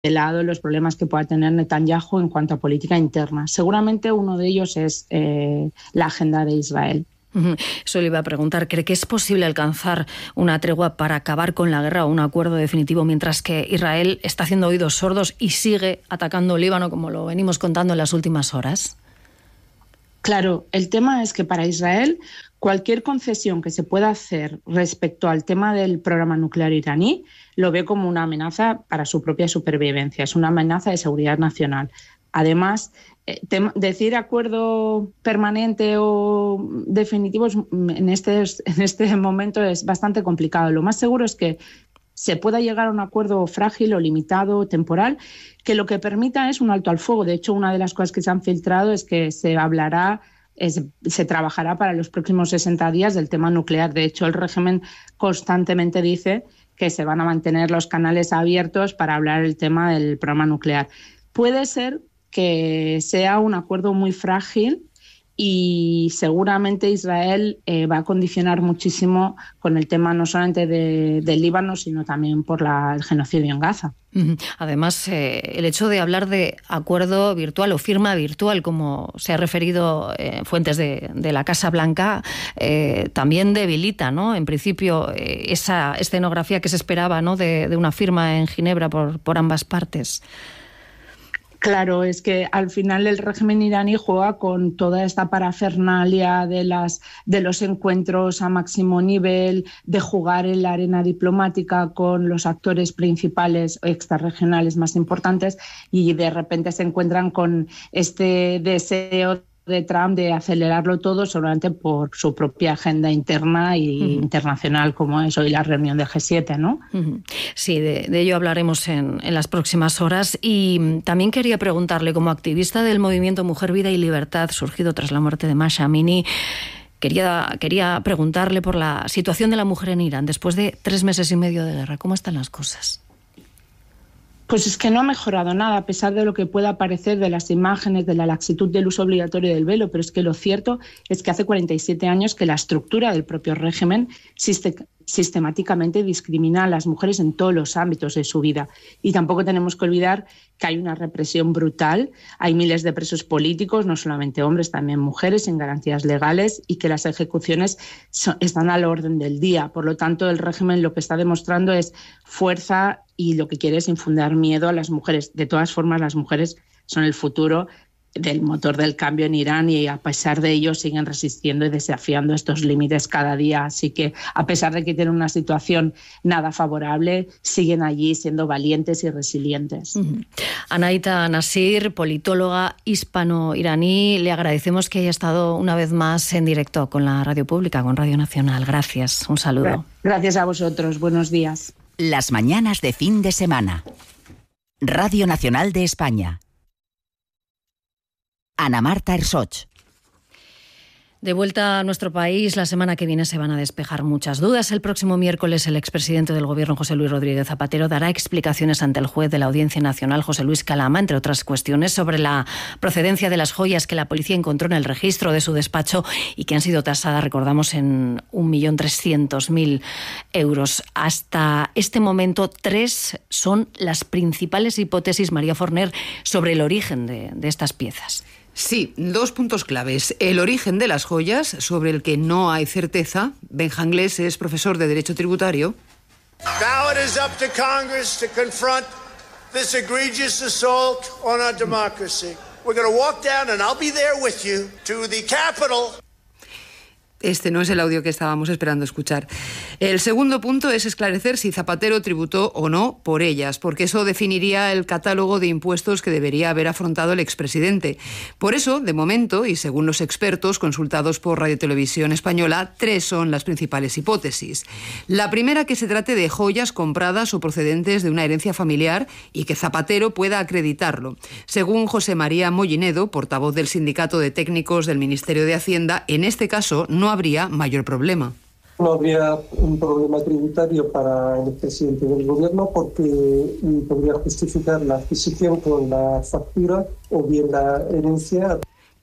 lado los problemas que pueda tener Netanyahu en cuanto a política interna. Seguramente uno de ellos es la agenda de Israel. Eso le iba a preguntar. ¿Cree que es posible alcanzar una tregua para acabar con la guerra o un acuerdo definitivo mientras que Israel está haciendo oídos sordos y sigue atacando Líbano, como lo venimos contando en las últimas horas? Claro, el tema es que para Israel cualquier concesión que se pueda hacer respecto al tema del programa nuclear iraní lo ve como una amenaza para su propia supervivencia, es una amenaza de seguridad nacional. Además, decir acuerdo permanente o definitivo en este momento es bastante complicado. Lo más seguro es que se pueda llegar a un acuerdo frágil o limitado, temporal, que lo que permita es un alto al fuego. De hecho, una de las cosas que se han filtrado es que se trabajará para los próximos 60 días del tema nuclear. De hecho, el régimen constantemente dice que se van a mantener los canales abiertos para hablar el tema del programa nuclear. Puede ser que sea un acuerdo muy frágil y seguramente Israel va a condicionar muchísimo con el tema no solamente del Líbano, sino también por el genocidio en Gaza. Además, el hecho de hablar de acuerdo virtual o firma virtual, como se ha referido fuentes de la Casa Blanca, también debilita, ¿no?, en principio, esa escenografía que se esperaba, ¿no?, de una firma en Ginebra por ambas partes. Claro, es que al final el régimen iraní juega con toda esta parafernalia de los encuentros a máximo nivel, de jugar en la arena diplomática con los actores principales o extrarregionales más importantes, y de repente se encuentran con este deseo de Trump de acelerarlo todo solamente por su propia agenda interna e internacional, como es hoy la reunión del G7, ¿no? Sí, de ello hablaremos en las próximas horas. Y también quería preguntarle, como activista del movimiento Mujer, Vida y Libertad, surgido tras la muerte de Mahsa Amini, quería preguntarle por la situación de la mujer en Irán después de 3 meses y medio de guerra. ¿Cómo están las cosas? Pues es que no ha mejorado nada, a pesar de lo que pueda parecer de las imágenes, de la laxitud del uso obligatorio del velo, pero es que lo cierto es que hace 47 años que la estructura del propio régimen sistemáticamente discrimina a las mujeres en todos los ámbitos de su vida. Y tampoco tenemos que olvidar que hay una represión brutal, hay miles de presos políticos, no solamente hombres, también mujeres, sin garantías legales, y que las ejecuciones están al orden del día. Por lo tanto, el régimen lo que está demostrando es fuerza y lo que quiere es infundir miedo a las mujeres. De todas formas, las mujeres son el futuro del motor del cambio en Irán y a pesar de ello siguen resistiendo y desafiando estos límites cada día. Así que a pesar de que tienen una situación nada favorable, siguen allí siendo valientes y resilientes. Anaïta Nasir, politóloga hispano-iraní, le agradecemos que haya estado una vez más en directo con la radio pública, con Radio Nacional. Gracias, un saludo. Gracias a vosotros, buenos días. Las mañanas de fin de semana. Radio Nacional de España. Ana Marta Ersoch. De vuelta a nuestro país, la semana que viene se van a despejar muchas dudas. El próximo miércoles el expresidente del Gobierno, José Luis Rodríguez Zapatero, dará explicaciones ante el juez de la Audiencia Nacional, José Luis Calama, entre otras cuestiones, sobre la procedencia de las joyas que la policía encontró en el registro de su despacho y que han sido tasadas, recordamos, en 1.300.000 euros. Hasta este momento, 3 son las principales hipótesis, María Forner, sobre el origen de estas piezas. Sí, 2 puntos claves. El origen de las joyas, sobre el que no hay certeza. Benja Anglés es profesor de Derecho Tributario. Now it is up to Congress to confront this egregious assault on our democracy. We're going to walk down, and I'll be there with you, to the Capitol. Este no es el audio que estábamos esperando escuchar. El segundo punto es esclarecer si Zapatero tributó o no por ellas, porque eso definiría el catálogo de impuestos que debería haber afrontado el expresidente. Por eso, de momento, y según los expertos consultados por Radio Televisión Española, 3 son las principales hipótesis. La primera, que se trate de joyas compradas o procedentes de una herencia familiar y que Zapatero pueda acreditarlo. Según José María Mollinedo, portavoz del Sindicato de Técnicos del Ministerio de Hacienda, en este caso no habría mayor problema. No habría un problema tributario para el presidente del gobierno porque podría justificar la adquisición con la factura o bien la herencia.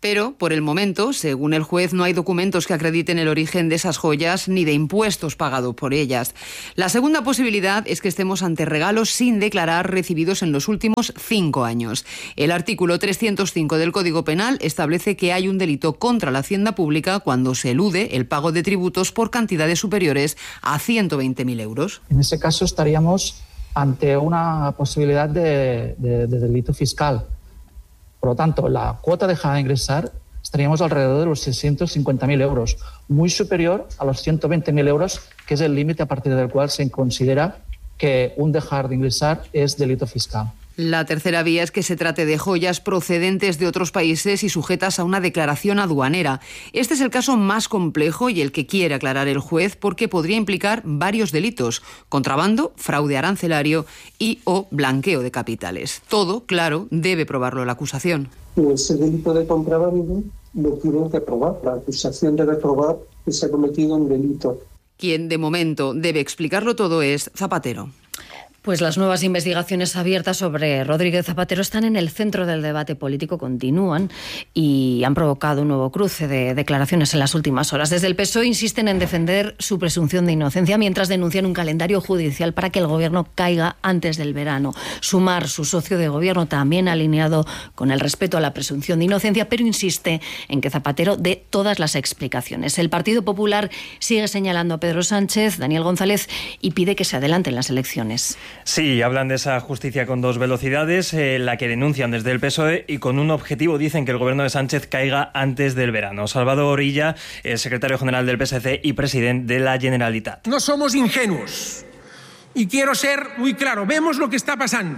Pero, por el momento, según el juez, no hay documentos que acrediten el origen de esas joyas ni de impuestos pagados por ellas. La segunda posibilidad es que estemos ante regalos sin declarar recibidos en los últimos 5 años. El artículo 305 del Código Penal establece que hay un delito contra la hacienda pública cuando se elude el pago de tributos por cantidades superiores a 120.000 euros. En ese caso estaríamos ante una posibilidad de delito fiscal. Por lo tanto, la cuota dejada de ingresar estaríamos alrededor de los 650.000 euros, muy superior a los 120.000 euros, que es el límite a partir del cual se considera que un dejar de ingresar es delito fiscal. La tercera vía es que se trate de joyas procedentes de otros países y sujetas a una declaración aduanera. Este es el caso más complejo y el que quiere aclarar el juez porque podría implicar varios delitos: contrabando, fraude arancelario y o blanqueo de capitales. Todo, claro, debe probarlo la acusación. Ese delito de contrabando lo tienen que probar. La acusación debe probar que se ha cometido un delito. Quien de momento debe explicarlo todo es Zapatero. Pues las nuevas investigaciones abiertas sobre Rodríguez Zapatero están en el centro del debate político, continúan y han provocado un nuevo cruce de declaraciones en las últimas horas. Desde el PSOE insisten en defender su presunción de inocencia, mientras denuncian un calendario judicial para que el gobierno caiga antes del verano. Sumar, su socio de gobierno, también alineado con el respeto a la presunción de inocencia, pero insiste en que Zapatero dé todas las explicaciones. El Partido Popular sigue señalando a Pedro Sánchez, Daniel González, y pide que se adelanten las elecciones. Sí, hablan de esa justicia con dos velocidades, la que denuncian desde el PSOE, y con un objetivo: dicen que el gobierno de Sánchez caiga antes del verano. Salvador Illa, el secretario general del PSC y presidente de la Generalitat. No somos ingenuos y quiero ser muy claro. Vemos lo que está pasando.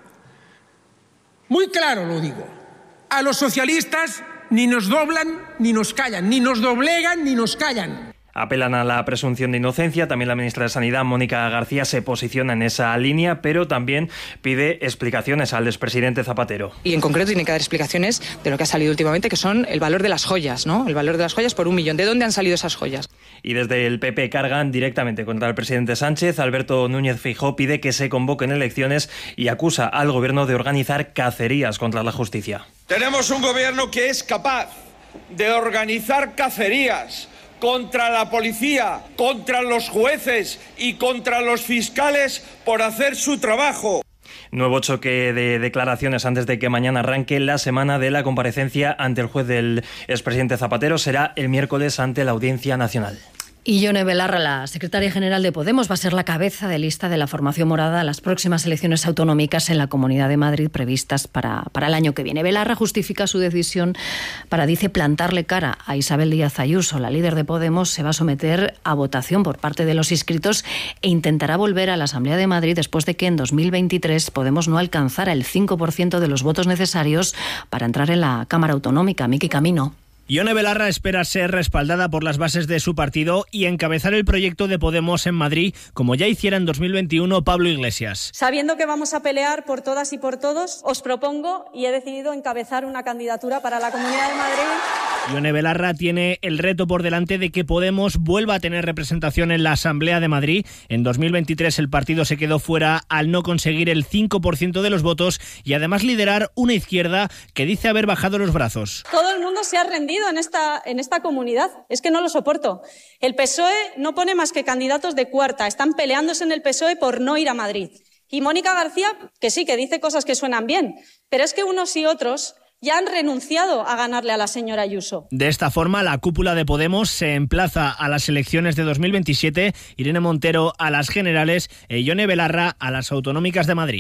Muy claro lo digo. A los socialistas ni nos doblan ni nos callan, ni nos doblegan ni nos callan. Apelan a la presunción de inocencia. También la ministra de Sanidad, Mónica García, se posiciona en esa línea, pero también pide explicaciones al expresidente Zapatero. Y en concreto tiene que dar explicaciones de lo que ha salido últimamente, que son el valor de las joyas, ¿no? El valor de las joyas por 1 millón. ¿De dónde han salido esas joyas? Y desde el PP cargan directamente contra el presidente Sánchez. Alberto Núñez Feijóo pide que se convoquen elecciones y acusa al gobierno de organizar cacerías contra la justicia. Tenemos un gobierno que es capaz de organizar cacerías contra la policía, contra los jueces y contra los fiscales por hacer su trabajo. Nuevo choque de declaraciones antes de que mañana arranque la semana de la comparecencia ante el juez del expresidente Zapatero. Será el miércoles ante la Audiencia Nacional. Y Ione Belarra, la secretaria general de Podemos, va a ser la cabeza de lista de la formación morada a las próximas elecciones autonómicas en la Comunidad de Madrid previstas para el año que viene. Belarra justifica su decisión para, dice, plantarle cara a Isabel Díaz Ayuso. La líder de Podemos se va a someter a votación por parte de los inscritos e intentará volver a la Asamblea de Madrid después de que en 2023 Podemos no alcanzara el 5% de los votos necesarios para entrar en la Cámara Autonómica. Miki Camino. Ione Belarra espera ser respaldada por las bases de su partido y encabezar el proyecto de Podemos en Madrid, como ya hiciera en 2021 Pablo Iglesias. Sabiendo que vamos a pelear por todas y por todos, os propongo y he decidido encabezar una candidatura para la Comunidad de Madrid. Ione Belarra tiene el reto por delante de que Podemos vuelva a tener representación en la Asamblea de Madrid. En 2023 el partido se quedó fuera al no conseguir el 5% de los votos y además liderar una izquierda que dice haber bajado los brazos. Todo el mundo se ha rendido en esta comunidad. Es que no lo soporto. El PSOE no pone más que candidatos de cuarta. Están peleándose en el PSOE por no ir a Madrid. Y Mónica García, que sí, que dice cosas que suenan bien, pero es que unos y otros ya han renunciado a ganarle a la señora Ayuso. De esta forma, la cúpula de Podemos se emplaza a las elecciones de 2027, Irene Montero a las generales e Ione Belarra a las autonómicas de Madrid.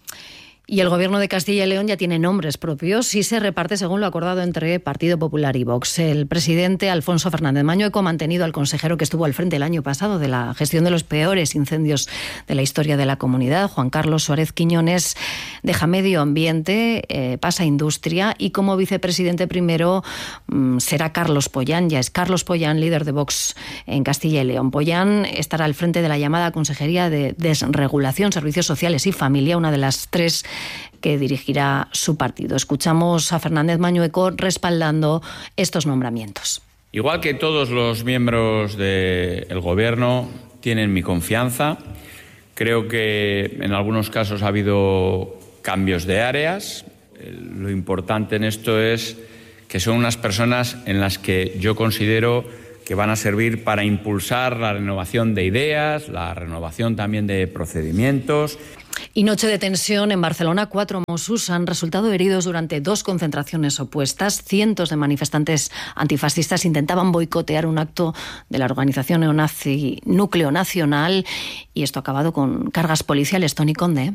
Y el Gobierno de Castilla y León ya tiene nombres propios y se reparte según lo acordado entre Partido Popular y Vox. El presidente Alfonso Fernández Mañueco ha mantenido al consejero que estuvo al frente el año pasado de la gestión de los peores incendios de la historia de la comunidad. Juan Carlos Suárez Quiñones deja Medio Ambiente, pasa a Industria, y como vicepresidente primero será Carlos Pollán. Ya es Carlos Pollán, líder de Vox en Castilla y León. Pollán estará al frente de la llamada Consejería de Desregulación, Servicios Sociales y Familia, una de las 3 que dirigirá su partido. Escuchamos a Fernández Mañueco respaldando estos nombramientos. Igual que todos los miembros del Gobierno tienen mi confianza, creo que en algunos casos ha habido cambios de áreas. Lo importante en esto es que son unas personas en las que yo considero que van a servir para impulsar la renovación de ideas, la renovación también de procedimientos. Y noche de tensión en Barcelona. 4 Mossos han resultado heridos durante 2 concentraciones opuestas. Cientos de manifestantes antifascistas intentaban boicotear un acto de la organización neonazi Núcleo Nacional y esto ha acabado con cargas policiales. Toni Conde.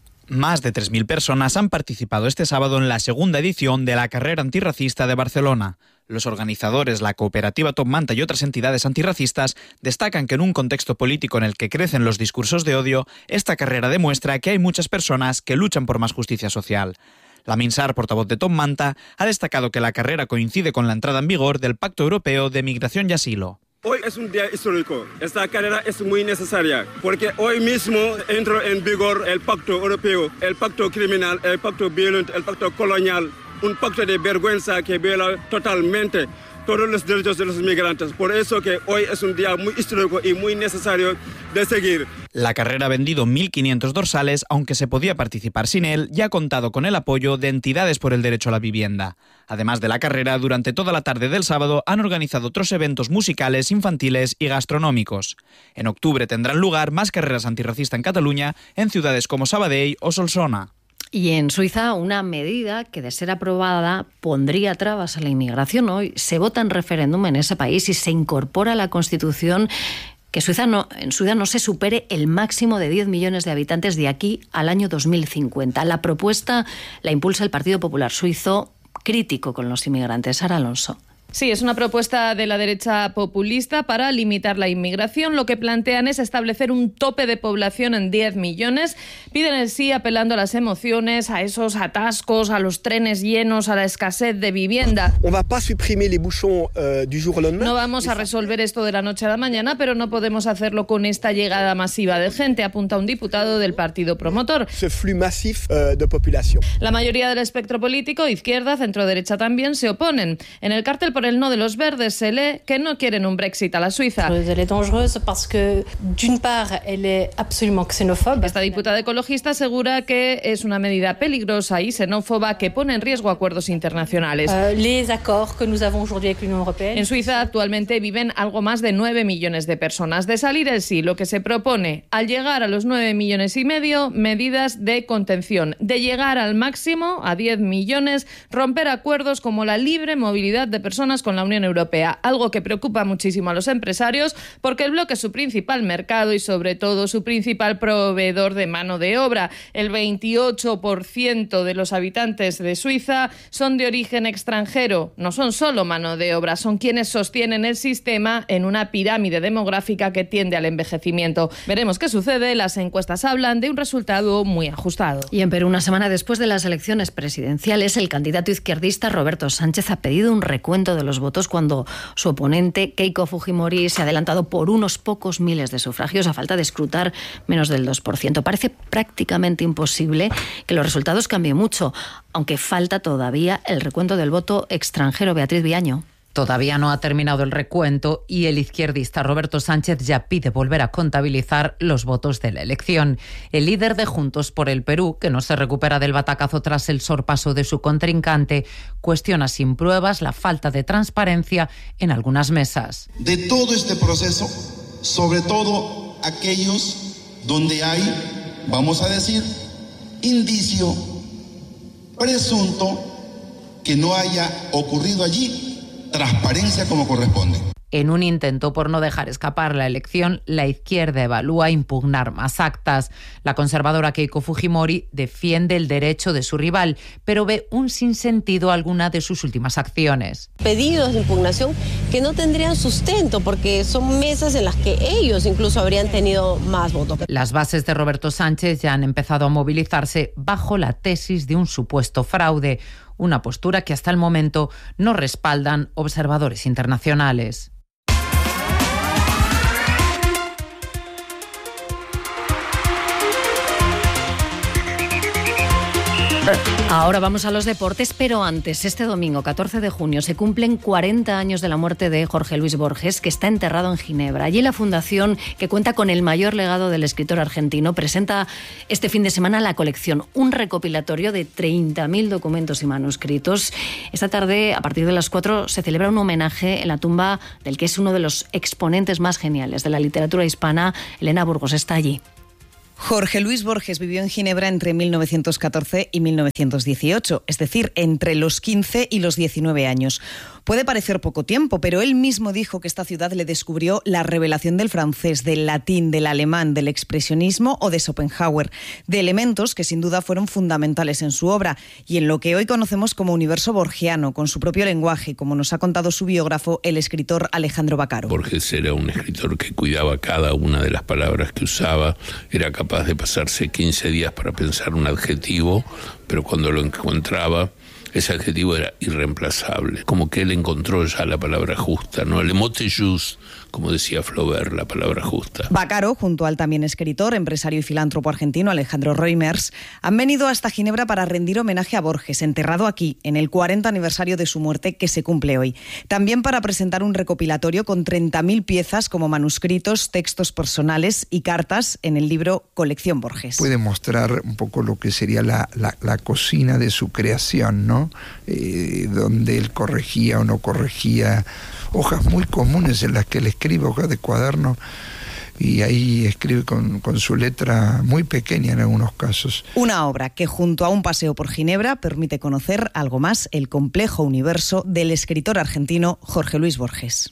Más de 3.000 personas han participado este sábado en la segunda edición de la carrera antirracista de Barcelona. Los organizadores, la cooperativa Top Manta y otras entidades antirracistas destacan que en un contexto político en el que crecen los discursos de odio, esta carrera demuestra que hay muchas personas que luchan por más justicia social. Lamin Sarr, portavoz de Top Manta, ha destacado que la carrera coincide con la entrada en vigor del Pacto Europeo de Migración y Asilo. Hoy es un día histórico. Esta carrera es muy necesaria porque hoy mismo entra en vigor el Pacto Europeo, el Pacto Criminal, el Pacto Violento, el Pacto Colonial, un pacto de vergüenza que viola totalmente todos los derechos de los inmigrantes. Por eso que hoy es un día muy histórico y muy necesario de seguir. La carrera ha vendido 1.500 dorsales, aunque se podía participar sin él, y ha contado con el apoyo de entidades por el derecho a la vivienda. Además de la carrera, durante toda la tarde del sábado han organizado otros eventos musicales, infantiles y gastronómicos. En octubre tendrán lugar más carreras antirracistas en Cataluña, en ciudades como Sabadell o Solsona. Y en Suiza, una medida que, de ser aprobada, pondría trabas a la inmigración. Hoy se vota en referéndum en ese país y se incorpora a la Constitución que en Suiza no se supere el máximo de 10 millones de habitantes de aquí al año 2050. La propuesta la impulsa el Partido Popular Suizo, crítico con los inmigrantes. Sara Alonso. Sí, es una propuesta de la derecha populista para limitar la inmigración. Lo que plantean es establecer un tope de población en 10 millones. Piden el sí apelando a las emociones, a esos atascos, a los trenes llenos, a la escasez de vivienda. No vamos a resolver esto de la noche a la mañana, pero no podemos hacerlo con esta llegada masiva de gente, apunta un diputado del partido promotor. La mayoría del espectro político, izquierda, centro-derecha también, se oponen. En el cartel por el no de los verdes se lee que no quieren un Brexit a la Suiza. Esta diputada ecologista asegura que es una medida peligrosa y xenófoba que pone en riesgo acuerdos internacionales. En Suiza actualmente viven algo más de 9 millones de personas. De salir el sí, lo que se propone, al llegar a los 9,5 millones, medidas de contención. De llegar al máximo, a 10 millones, romper acuerdos como la libre movilidad de personas con la Unión Europea, algo que preocupa muchísimo a los empresarios porque el bloque es su principal mercado y sobre todo su principal proveedor de mano de obra. El 28% de los habitantes de Suiza son de origen extranjero. No son solo mano de obra, son quienes sostienen el sistema en una pirámide demográfica que tiende al envejecimiento. Veremos qué sucede. Las encuestas hablan de un resultado muy ajustado. Y en Perú, una semana después de las elecciones presidenciales, el candidato izquierdista Roberto Sánchez ha pedido un recuento de los votos cuando su oponente Keiko Fujimori se ha adelantado por unos pocos miles de sufragios a falta de escrutar menos del 2%. Parece prácticamente imposible que los resultados cambien mucho, aunque falta todavía el recuento del voto extranjero. Beatriz Viaño. Todavía no ha terminado el recuento y el izquierdista Roberto Sánchez ya pide volver a contabilizar los votos de la elección. El líder de Juntos por el Perú, que no se recupera del batacazo tras el sorpaso de su contrincante, cuestiona sin pruebas la falta de transparencia en algunas mesas. De todo este proceso, sobre todo aquellos donde hay, vamos a decir, indicio presunto que no haya ocurrido allí transparencia como corresponde. En un intento por no dejar escapar la elección, la izquierda evalúa impugnar más actas. La conservadora Keiko Fujimori defiende el derecho de su rival, pero ve un sinsentido alguna de sus últimas acciones. Pedidos de impugnación que no tendrían sustento porque son mesas en las que ellos incluso habrían tenido más votos. Las bases de Roberto Sánchez ya han empezado a movilizarse bajo la tesis de un supuesto fraude, una postura que hasta el momento no respaldan observadores internacionales. Ahora vamos a los deportes, pero antes, este domingo, 14 de junio, se cumplen 40 años de la muerte de Jorge Luis Borges, que está enterrado en Ginebra. Allí la fundación, que cuenta con el mayor legado del escritor argentino, presenta este fin de semana la colección, un recopilatorio de 30.000 documentos y manuscritos. Esta tarde, a partir de las 4, se celebra un homenaje en la tumba del que es uno de los exponentes más geniales de la literatura hispana. Elena Burgos está allí. Jorge Luis Borges vivió en Ginebra entre 1914 y 1918, es decir, entre los 15 y los 19 años. Puede parecer poco tiempo, pero él mismo dijo que esta ciudad le descubrió la revelación del francés, del latín, del alemán, del expresionismo o de Schopenhauer, de elementos que sin duda fueron fundamentales en su obra y en lo que hoy conocemos como universo borgiano, con su propio lenguaje, como nos ha contado su biógrafo, el escritor Alejandro Baccaro. Borges era un escritor que cuidaba cada una de las palabras que usaba, era capaz de pasarse 15 días para pensar un adjetivo, pero cuando lo encontraba, ese adjetivo era irreemplazable, como que él encontró ya la palabra justa, ¿no? Le mot juste, como decía Flaubert, la palabra justa. Baccaro, junto al también escritor, empresario y filántropo argentino Alejandro Reimers, han venido hasta Ginebra para rendir homenaje a Borges, enterrado aquí, en el 40 aniversario de su muerte que se cumple hoy. También para presentar un recopilatorio con 30.000 piezas como manuscritos, textos personales y cartas en el libro Colección Borges. Puede mostrar un poco lo que sería la cocina de su creación, ¿no? Donde él corregía o no corregía hojas muy comunes en las que él escribe, hojas de cuaderno, y ahí escribe con su letra muy pequeña en algunos casos. Una obra que junto a un paseo por Ginebra permite conocer algo más el complejo universo del escritor argentino Jorge Luis Borges.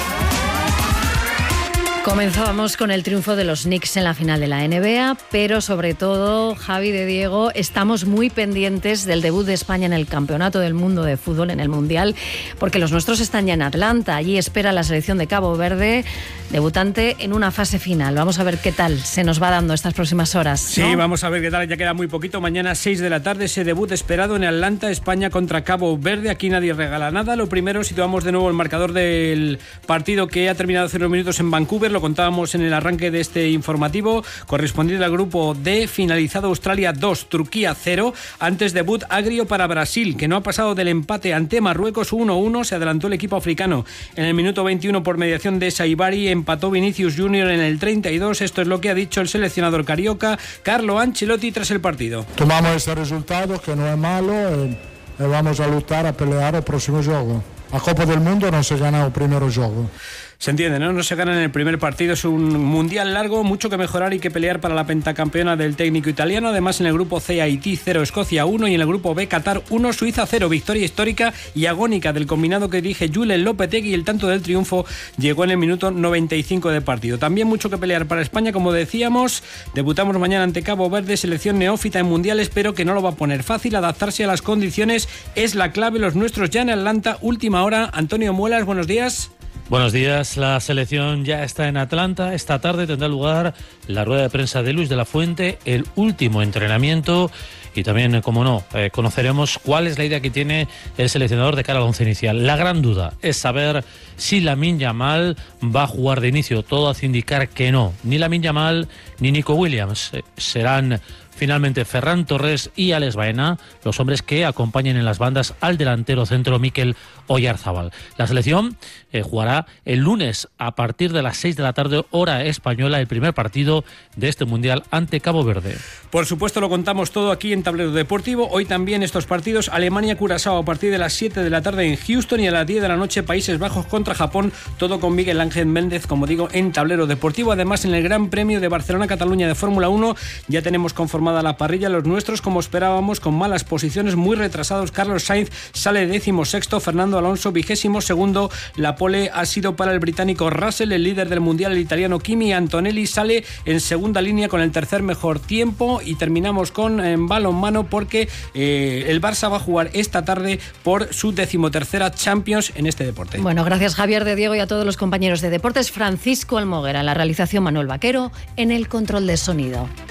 Comenzábamos con el triunfo de los Knicks en la final de la NBA, pero sobre todo, Javi de Diego, estamos muy pendientes del debut de España en el Campeonato del Mundo de Fútbol, en el Mundial, porque los nuestros están ya en Atlanta. Allí espera la selección de Cabo Verde, debutante en una fase final. Vamos a ver qué tal se nos va dando estas próximas horas, ¿no? Sí, vamos a ver qué tal, ya queda muy poquito. Mañana 6 de la tarde, ese debut esperado en Atlanta, España contra Cabo Verde. Aquí nadie regala nada. Lo primero, situamos de nuevo el marcador del partido que ha terminado hace unos minutos en Vancouver. Lo contábamos en el arranque de este informativo, correspondiente al grupo D, finalizado Australia 2, Turquía 0, antes debut agrio para Brasil, que no ha pasado del empate ante Marruecos 1-1, se adelantó el equipo africano. En el minuto 21 por mediación de Saibari empató Vinicius Junior en el 32, esto es lo que ha dicho el seleccionador carioca Carlo Ancelotti tras el partido. Tomamos ese resultado que no es malo y vamos a luchar, a pelear el próximo juego. A Copa del Mundo no se gana el primer juego. Se entiende, ¿no? No se gana en el primer partido, es un mundial largo, mucho que mejorar y que pelear para la pentacampeona del técnico italiano. Además, en el grupo C, Haití 0, Escocia 1 y en el grupo B, Qatar 1, Suiza 0. Victoria histórica y agónica del combinado que dirige Julen Lopetegui, y el tanto del triunfo llegó en el minuto 95 de partido. También mucho que pelear para España, como decíamos. Debutamos mañana ante Cabo Verde, selección neófita en mundiales, pero que no lo va a poner fácil. Adaptarse a las condiciones es la clave. Los nuestros ya en Atlanta, última hora. Antonio Muelas, buenos días. Buenos días, la selección ya está en Atlanta. Esta tarde tendrá lugar la rueda de prensa de Luis de la Fuente, el último entrenamiento y también, como no, conoceremos cuál es la idea que tiene el seleccionador de cara al once inicial. La gran duda es saber si Lamine Yamal va a jugar de inicio. Todo hace indicar que no, ni Lamine Yamal ni Nico Williams. Serán finalmente Ferran Torres y Alex Baena, los hombres que acompañen en las bandas al delantero centro Mikel Oyarzábal. La selección jugará el lunes a partir de las 6 de la tarde, hora española, el primer partido de este Mundial ante Cabo Verde. Por supuesto, lo contamos todo aquí en Tablero Deportivo. Hoy también estos partidos: Alemania-Curazao a partir de las 7 de la tarde en Houston, y a las 10 de la noche Países Bajos contra Japón. Todo con Miguel Ángel Méndez, como digo, en Tablero Deportivo. Además, en el Gran Premio de Barcelona-Cataluña de Fórmula 1 ya tenemos conformada la parrilla. Los nuestros, como esperábamos, con malas posiciones, muy retrasados. Carlos Sainz sale 16º, Fernando Alonso 22º. La pole ha sido para el británico Russell. El líder del mundial, el italiano Kimi Antonelli, sale en segunda línea con el tercer mejor tiempo. Y terminamos con balonmano, porque el Barça va a jugar esta tarde por su 13ª Champions en este deporte. Bueno, gracias Javier de Diego y a todos los compañeros de deportes. Francisco Almoguera en la realización, Manuel Vaquero en el control de sonido.